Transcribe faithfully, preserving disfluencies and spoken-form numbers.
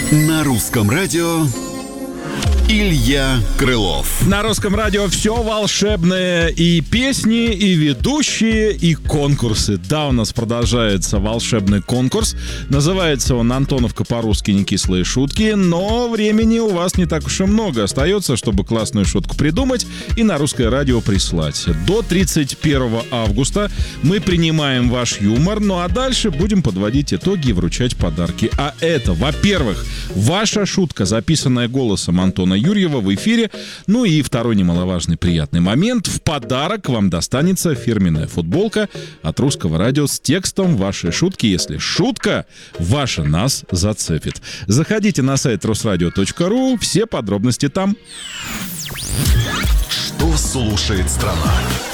На русском радио Илья Крылов. На русском радио все волшебное. И песни, и ведущие, и конкурсы. Да, у нас продолжается волшебный конкурс. Называется он «Антоновка по-русски. Не кислые шутки». Но времени у вас не так уж и много остается, чтобы классную шутку придумать и на русское радио прислать. До тридцать первого августа мы принимаем ваш юмор. Ну а дальше будем подводить итоги и вручать подарки. А это, во-первых, ваша шутка, записанная голосом Антона Юрьева в эфире. Ну и второй немаловажный приятный момент. В подарок вам достанется фирменная футболка от русского радио с текстом вашей шутки, если шутка ваша нас зацепит. Заходите на сайт русрадио точка ру, все подробности там. Что слушает страна?